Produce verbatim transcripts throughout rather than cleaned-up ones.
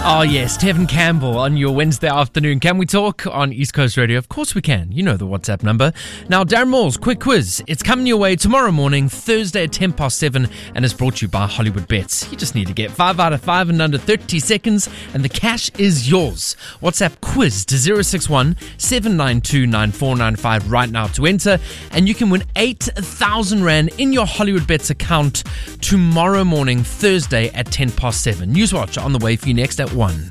Oh yes, Tevin Campbell on your Wednesday afternoon. Can we talk on East Coast Radio? Of course we can. You know the WhatsApp number. Now, Darren Moore's quick quiz. It's coming your way tomorrow morning, Thursday at ten past seven, and it's brought to you by Hollywood Bets. You just need to get five out of five in under thirty seconds, and the cash is yours. WhatsApp quiz to zero six one, seven nine two, nine four nine five right now to enter, and you can win eight thousand Rand in your Hollywood Bets account tomorrow morning, Thursday at ten past seven. Newswatch on the way for you next at one.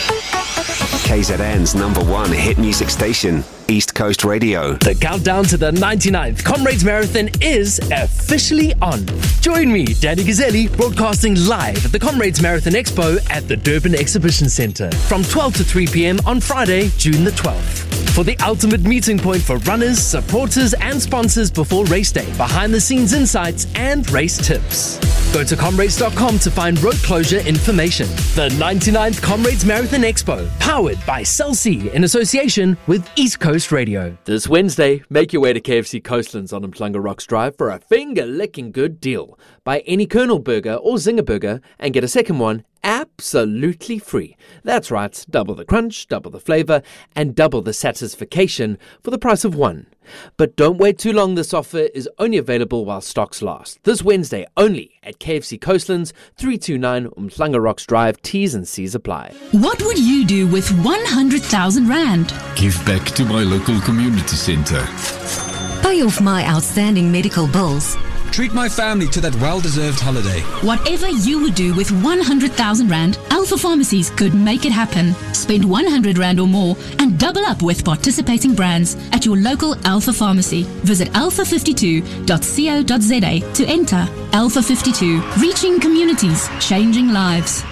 K Z N's number one hit music station, East Coast Radio. The countdown to the ninety-ninth Comrades Marathon is officially on. Join me, Danny Gazzelli, broadcasting live at the Comrades Marathon Expo at the Durban Exhibition Centre from twelve to three p.m. on Friday, June the twelfth. For the ultimate meeting point for runners, supporters and sponsors before race day, behind the scenes insights and race tips. Go to comrades dot com to find road closure information. The ninety-ninth Comrades Marathon Expo, powered by Cell C in association with East Coast Radio. This Wednesday, make your way to K F C Coastlands on Umhlanga Rocks Drive for a finger-licking good deal. Buy any Colonel Burger or Zinger Burger and get a second one absolutely free. That's right, double the crunch, double the flavour, and double the satisfaction for the price of one. But don't wait too long, this offer is only available while stocks last. This Wednesday only at K F C Coastlands, three two nine Umhlanga Rocks Drive, T's and C's apply. What would you do with one hundred thousand Rand? Give back to my local community centre. Pay off my outstanding medical bills. Treat my family to that well-deserved holiday. Whatever you would do with one hundred thousand Rand, Alpha Pharmacies could make it happen. Spend one hundred Rand or more and double up with participating brands at your local Alpha Pharmacy. Visit alpha fifty-two dot co dot za to enter. Alpha fifty-two, reaching communities, changing lives.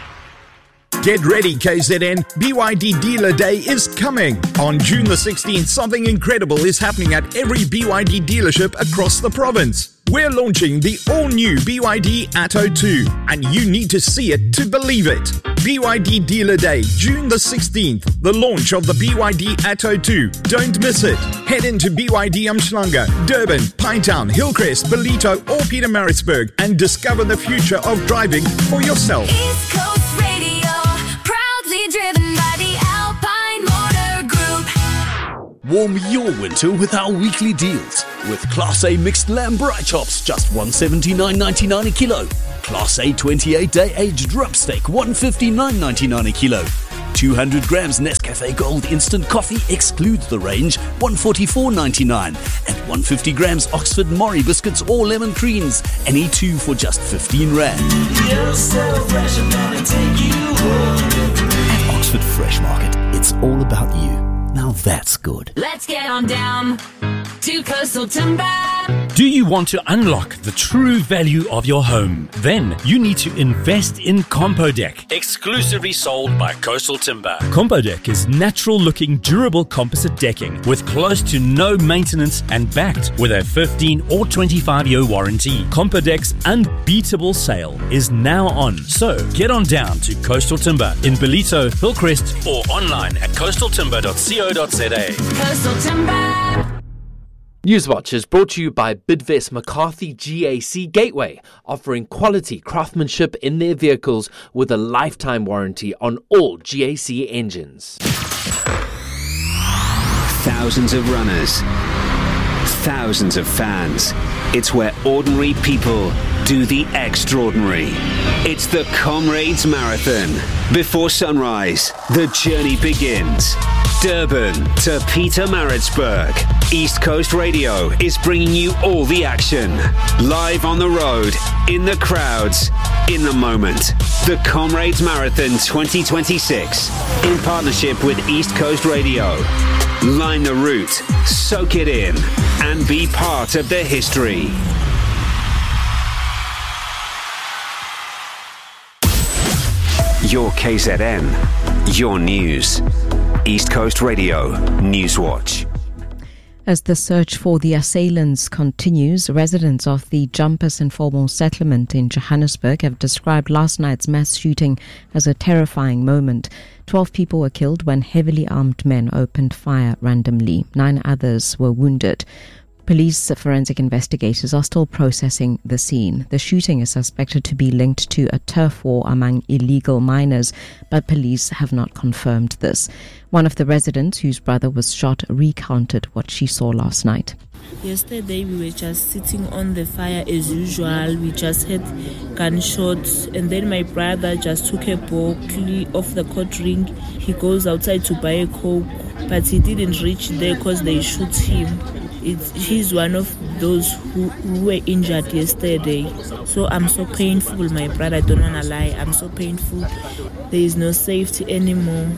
Get ready, K Z N. B Y D Dealer Day is coming. On June the sixteenth, something incredible is happening at every B Y D dealership across the province. We're launching the all-new B Y D Atto two, and you need to see it to believe it. B Y D Dealer Day, June the sixteenth, the launch of the B Y D Atto two. Don't miss it. Head into B Y D Umhlanga, Durban, Pinetown, Hillcrest, Ballito, or Pietermaritzburg and discover the future of driving for yourself. East Coast Radio, proudly driven by the Alpine Motor Group. Warm your winter with our weekly deals. With Class A mixed lamb braai chops, just one seventy-nine ninety-nine a kilo. Class A twenty-eight day aged rump steak, one fifty-nine ninety-nine a kilo. two hundred grams Nescafe Gold instant coffee excludes the range, one forty-four ninety-nine. And one hundred fifty grams Oxford Mori biscuits or lemon creams, any two for just fifteen rand. You're so fresh, I'm gonna take you home. At Oxford Fresh Market, it's all about you. Now that's good. Let's get on down to Coastal Timber. Do you want to unlock the true value of your home? Then you need to invest in Compodeck, exclusively sold by Coastal Timber. Compodeck is natural-looking, durable composite decking with close to no maintenance and backed with a fifteen or twenty-five year warranty. Compodeck's unbeatable sale is now on. So get on down to Coastal Timber in Ballito, Hillcrest, or online at coastal timber dot co dot za. Coastal Timber. Newswatch is brought to you by Bidvest McCarthy G A C Gateway, offering quality craftsmanship in their vehicles with a lifetime warranty on all G A C engines. Thousands of runners, thousands of fans. It's where ordinary people do the extraordinary. It's the Comrades Marathon. Before sunrise, the journey begins. Durban to Pietermaritzburg. East Coast Radio is bringing you all the action. Live on the road, in the crowds, in the moment. The Comrades Marathon twenty twenty-six, in partnership with East Coast Radio. Line the route, soak it in, and be part of the history. Your K Z N, your news. East Coast Radio Newswatch. As the search for the assailants continues, residents of the Jumpers Informal Settlement in Johannesburg have described last night's mass shooting as a terrifying moment. Twelve people were killed when heavily armed men opened fire randomly. Nine others were wounded. Police forensic investigators are still processing the scene. The shooting is suspected to be linked to a turf war among illegal miners, but police have not confirmed this. One of the residents whose brother was shot recounted what she saw last night. Yesterday we were just sitting on the fire as usual. We just had gunshots, and then my brother just took a bottle off the court ring. He goes outside to buy a coke, but he didn't reach there because they shoot him. It's, he's one of those who, who were injured yesterday. So I'm so painful, my brother, I don't want to lie. I'm so painful. There is no safety anymore.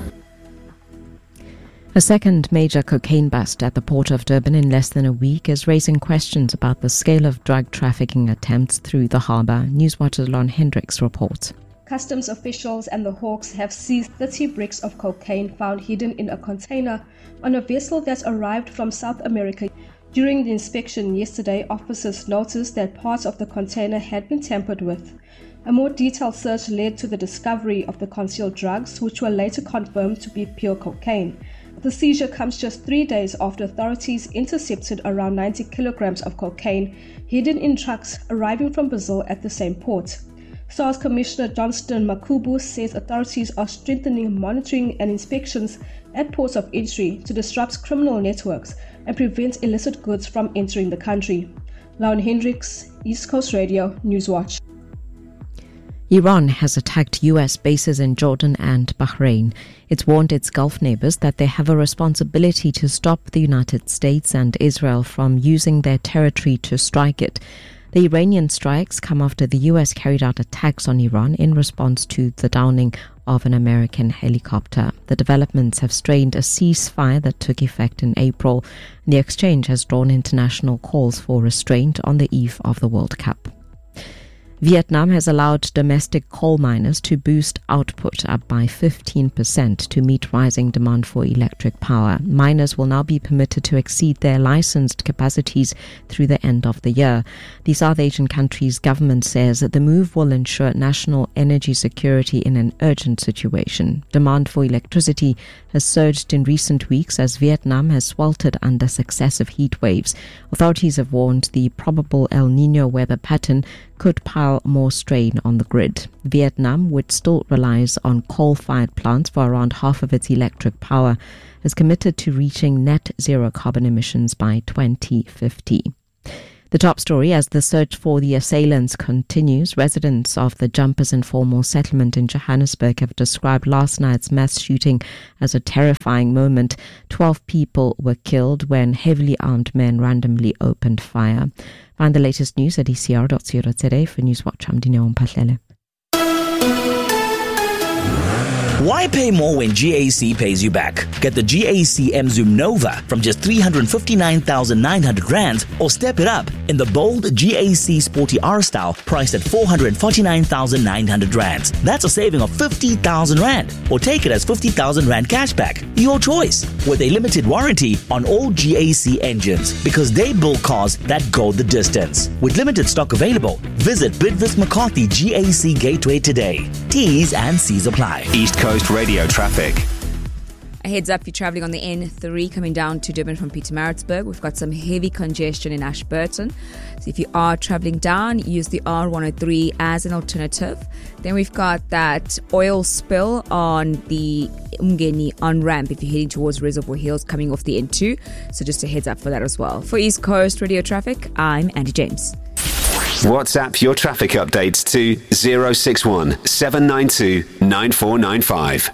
A second major cocaine bust at the port of Durban in less than a week is raising questions about the scale of drug trafficking attempts through the harbour. Newswatch's Lon Hendricks reports. Customs officials and the Hawks have seized thirty bricks of cocaine found hidden in a container on a vessel that arrived from South America. During the inspection yesterday, officers noticed that parts of the container had been tampered with. A more detailed search led to the discovery of the concealed drugs, which were later confirmed to be pure cocaine. The seizure comes just three days after authorities intercepted around ninety kilograms of cocaine hidden in trucks arriving from Brazil at the same port. SARS Commissioner Johnston Makubu says authorities are strengthening monitoring and inspections at ports of entry to disrupt criminal networks and prevent illicit goods from entering the country. Lon Hendricks, East Coast Radio, Newswatch. Iran has attacked U S bases in Jordan and Bahrain. It's warned its Gulf neighbors that they have a responsibility to stop the United States and Israel from using their territory to strike it. The Iranian strikes come after the U S carried out attacks on Iran in response to the downing of an American helicopter. The developments have strained a ceasefire that took effect in April. The exchange has drawn international calls for restraint on the eve of the World Cup. Vietnam has allowed domestic coal miners to boost output up by fifteen percent to meet rising demand for electric power. Miners will now be permitted to exceed their licensed capacities through the end of the year. The South Asian country's government says that the move will ensure national energy security in an urgent situation. Demand for electricity has surged in recent weeks as Vietnam has sweltered under successive heat waves. Authorities have warned the probable El Niño weather pattern could pile more strain on the grid. Vietnam, which still relies on coal-fired plants for around half of its electric power, is committed to reaching net zero carbon emissions by twenty fifty. The top story as the search for the assailants continues. Residents of the Jumpers Informal Settlement in Johannesburg have described last night's mass shooting as a terrifying moment. Twelve people were killed when heavily armed men randomly opened fire. Find the latest news at e c r dot co dot za for Newswatch. I'm Dineo Mpahlele. Why pay more when G A C pays you back? Get the G A C Mzoom Nova from just three hundred fifty-nine thousand nine hundred rands, or step it up in the bold G A C Sporty R style priced at four hundred forty-nine thousand nine hundred rands. That's a saving of fifty thousand rand, or take it as fifty thousand rand cashback. Your choice, with a limited warranty on all G A C engines, because they build cars that go the distance. With limited stock available, visit Bidvest McCarthy G A C Gateway today. T's and C's apply. East Coast Radio traffic. A heads up if you're travelling on the N three coming down to Durban from Pietermaritzburg. We've got some heavy congestion in Ashburton. So if you are travelling down, use the R one oh three as an alternative. Then we've got that oil spill on the Umgeni on-ramp if you're heading towards Reservoir Hills coming off the N two. So just a heads up for that as well. For East Coast Radio Traffic, I'm Andy James. WhatsApp your traffic updates to zero six one seven nine two nine four nine five.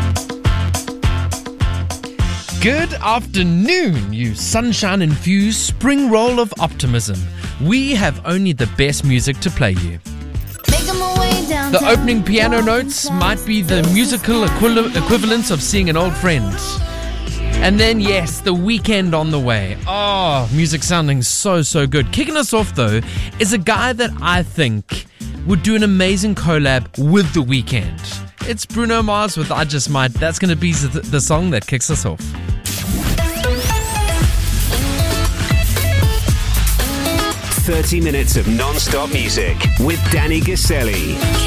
Good afternoon, you sunshine-infused spring roll of optimism. We have only the best music to play you. The opening piano notes might be the musical equi- equivalent of seeing an old friend. And then, yes, the weekend on the way. Oh, music sounding so, so good. Kicking us off, though, is a guy that I think would do an amazing collab with The Weeknd. It's Bruno Mars with I Just Might. That's going to be the, the song that kicks us off. thirty minutes of non-stop music with Danny Gaselli.